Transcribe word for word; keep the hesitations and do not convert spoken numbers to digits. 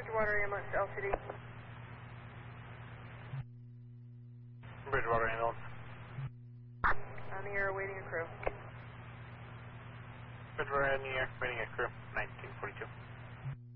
Bridgewater Ambulance L C D. Bridgewater Ambulance. On the air, awaiting a crew. Bridgewater in the air, waiting a crew, nineteen forty-two.